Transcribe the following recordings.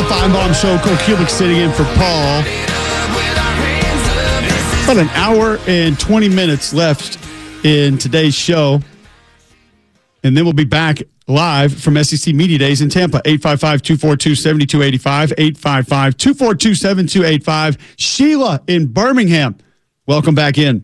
Feinbaum Show. Cole Kubick sitting in for Paul. About an hour and 20 minutes left in today's show. And then we'll be back live from SEC Media Days in Tampa. 855-242-7285. 855-242-7285. Sheila in Birmingham. Welcome back in.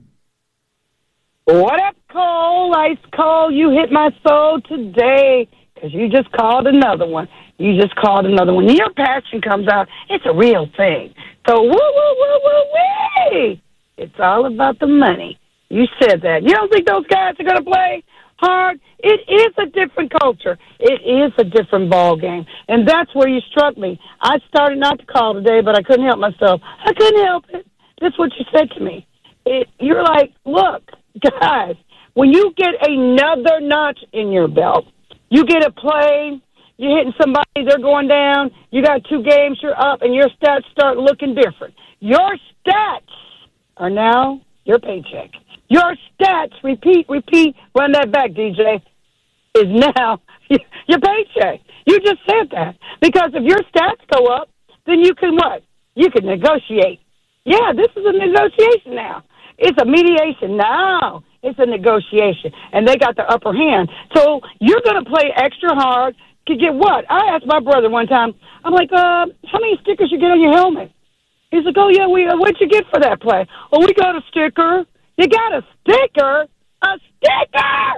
What up, Cole? Ice Cole, you hit my soul today because you just called another one. Your passion comes out. It's a real thing. So, woo. It's all about the money. You said that. You don't think those guys are going to play hard? It is a different culture. It is a different ball game. And that's where you struck me. I started not to call today, but I couldn't help myself. I couldn't help it. That's what you said to me. You're like, look, guys, when you get another notch in your belt, you get a play, you're hitting somebody, they're going down, you got 2 games, you're up, and your stats start looking different. Your stats are now your paycheck. Your stats, repeat, run that back, DJ, is now your paycheck. You just said that. Because if your stats go up, then you can what? You can negotiate. Yeah, this is a negotiation now. It's a mediation now. It's a negotiation. And they got the upper hand. So you're going to play extra hard to get what? I asked my brother one time, I'm like, how many stickers you get on your helmet? He's like, oh, yeah, what'd you get for that play? Oh, we got a sticker. You got a sticker? A sticker?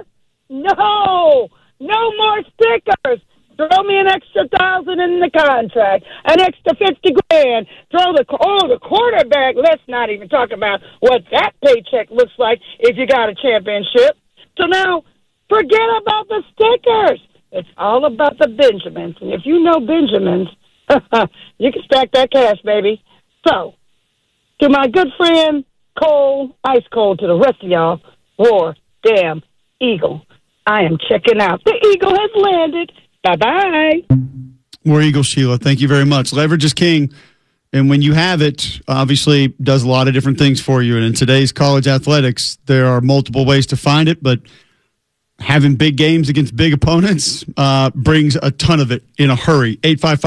No more stickers. Throw me an extra $1,000 in the contract, an extra $50,000. Throw the quarterback. Let's not even talk about what that paycheck looks like if you got a championship. So now, forget about the stickers. It's all about the Benjamins, and if you know Benjamins, you can stack that cash, baby. So, to my good friend Cole, ice cold, to the rest of y'all, War Damn Eagle. I am checking out. The Eagle has landed. Bye-bye. War Eagle, Sheila. Thank you very much. Leverage is king. And when you have it, obviously does a lot of different things for you. And in today's college athletics, there are multiple ways to find it, but having big games against big opponents brings a ton of it in a hurry.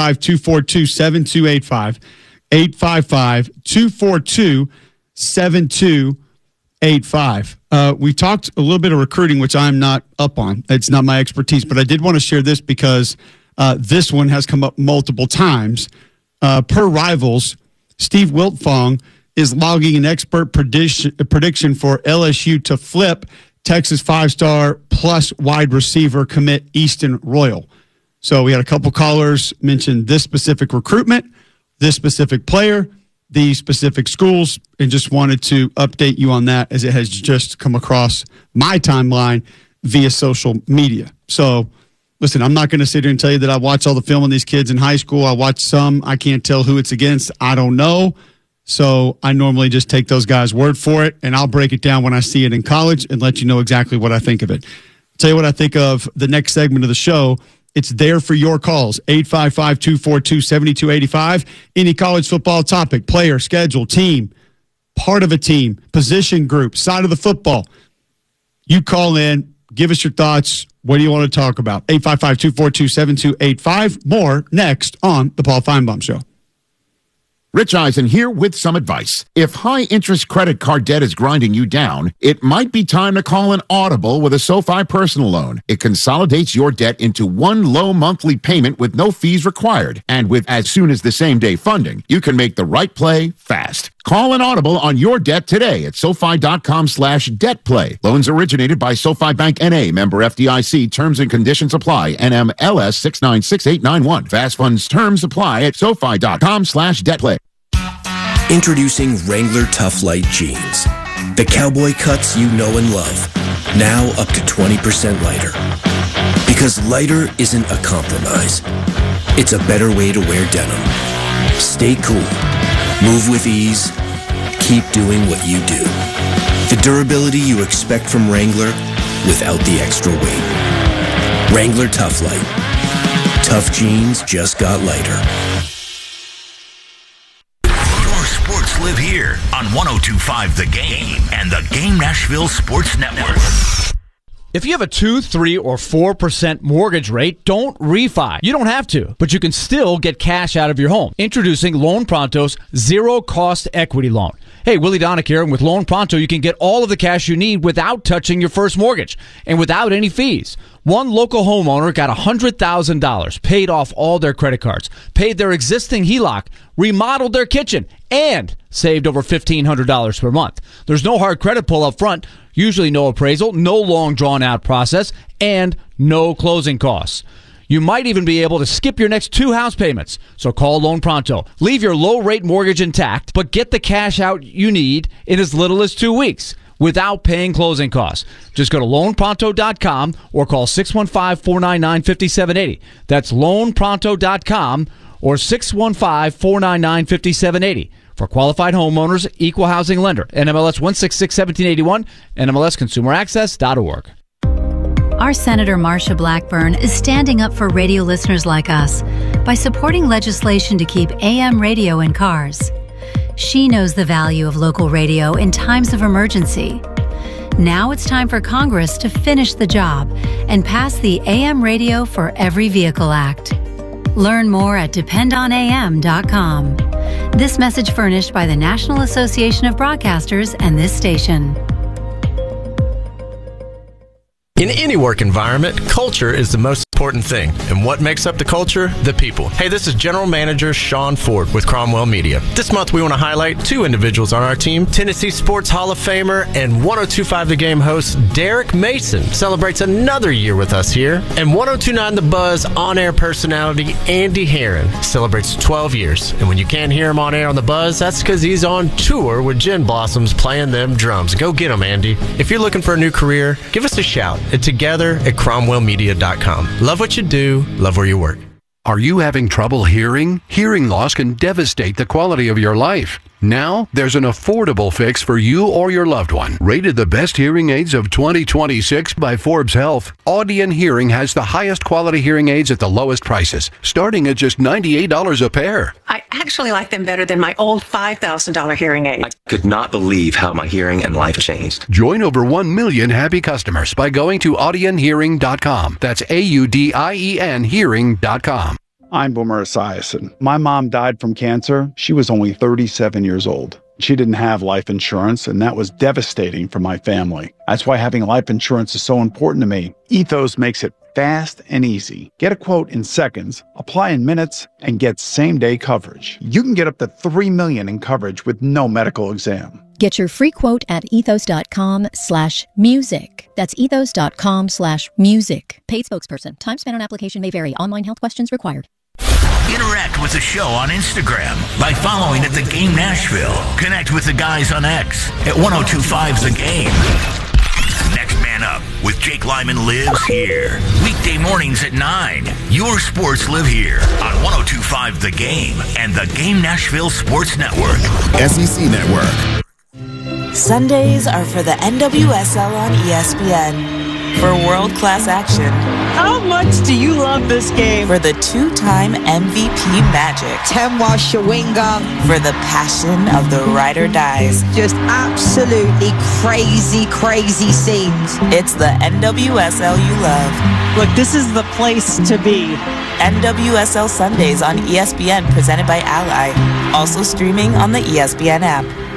855-242-7285. 855-242-7285. We talked a little bit of recruiting, which I'm not up on. It's not my expertise, but I did want to share this because this one has come up multiple times. Per Rivals, Steve Wiltfong is logging an expert prediction for LSU to flip Texas 5-star plus wide receiver commit Easton Royal. So we had a couple callers mention this specific recruitment, this specific player, these specific schools, and just wanted to update you on that as it has just come across my timeline via social media. So, listen, I'm not going to sit here and tell you that I watch all the film on these kids in high school. I watch some. I can't tell who it's against. I don't know. So I normally just take those guys' word for it, and I'll break it down when I see it in college and let you know exactly what I think of it. Tell you what I think of the next segment of the show. It's there for your calls, 855-242-7285. Any college football topic, player, schedule, team, part of a team, position group, side of the football. You call in, give us your thoughts. What do you want to talk about? 855-242-7285. More next on The Paul Feinbaum Show. Rich Eisen here with some advice. If high-interest credit card debt is grinding you down, it might be time to call an Audible with a SoFi personal loan. It consolidates your debt into one low monthly payment with no fees required. And with as soon as the same-day funding, you can make the right play fast. Call an Audible on your debt today at SoFi.com/debtplay. Loans originated by SoFi Bank N.A. Member FDIC. Terms and conditions apply. NMLS 696891. Fast funds terms apply at SoFi.com/debtplay. Introducing Wrangler Tough Light Jeans. The cowboy cuts you know and love. Now up to 20% lighter. Because lighter isn't a compromise. It's a better way to wear denim. Stay cool. Move with ease. Keep doing what you do. The durability you expect from Wrangler without the extra weight. Wrangler Tough Light. Tough jeans just got lighter. Your sports live here on 102.5 The Game and the Game Nashville Sports Network. If you have a 2, 3, or 4% mortgage rate, don't refi. You don't have to, but you can still get cash out of your home. Introducing Loan Pronto's zero-cost equity loan. Hey, Willie Donick here, and with Loan Pronto, you can get all of the cash you need without touching your first mortgage and without any fees. One local homeowner got $100,000, paid off all their credit cards, paid their existing HELOC, remodeled their kitchen, and saved over $1,500 per month. There's no hard credit pull up front, usually no appraisal, no long drawn-out process, and no closing costs. You might even be able to skip your next 2 house payments. So call Loan Pronto. Leave your low-rate mortgage intact, but get the cash out you need in as little as 2 weeks without paying closing costs. Just go to loanpronto.com or call 615-499-5780. That's loanpronto.com or 615-499-5780. For qualified homeowners, equal housing lender. NMLS 1661781, NMLSconsumeraccess.org. Our Senator Marsha Blackburn is standing up for radio listeners like us by supporting legislation to keep AM radio in cars. She knows the value of local radio in times of emergency. Now it's time for Congress to finish the job and pass the AM Radio for Every Vehicle Act. Learn more at dependonam.com. This message furnished by the National Association of Broadcasters and this station. In any work environment, culture is the most important thing. And what makes up the culture? The people. Hey, this is General Manager Sean Ford with Cromwell Media. This month we want to highlight 2 individuals on our team. Tennessee Sports Hall of Famer and 102.5 The Game host Derek Mason celebrates another year with us here. And 102.9 The Buzz on-air personality Andy Herron celebrates 12 years. And when you can't hear him on air on The Buzz, that's because he's on tour with Gin Blossoms playing them drums. Go get him, Andy. If you're looking for a new career, give us a shout at together@cromwellmedia.com. Love what you do, love where you work. Are you having trouble hearing? Hearing loss can devastate the quality of your life. Now, there's an affordable fix for you or your loved one. Rated the best hearing aids of 2026 by Forbes Health, Audion Hearing has the highest quality hearing aids at the lowest prices, starting at just $98 a pair. I actually like them better than my old $5,000 hearing aid. I could not believe how my hearing and life changed. Join over 1 million happy customers by going to audionhearing.com. That's AUDIEN hearing.com. I'm Boomer Esiason. My mom died from cancer. She was only 37 years old. She didn't have life insurance, and that was devastating for my family. That's why having life insurance is so important to me. Ethos makes it fast and easy. Get a quote in seconds, apply in minutes, and get same-day coverage. You can get up to $3 million in coverage with no medical exam. Get your free quote at ethos.com/music. That's ethos.com/music. Paid spokesperson. Time spent on application may vary. Online health questions required. Interact with the show on Instagram by following at The Game Nashville. Connect with the guys on X at 1025 The Game. Next Man Up with Jake Lyman lives here. Weekday mornings at 9. Your sports live here on 1025 The Game and The Game Nashville Sports Network. SEC Network. Sundays are for the NWSL on ESPN. For world-class action. How much do you love this game? For the 2-time MVP magic. Temwa Shawinga. For the passion of the ride or dies. Just absolutely crazy, crazy scenes. It's the NWSL you love. Look, this is the place to be. NWSL Sundays on ESPN presented by Ally. Also streaming on the ESPN app.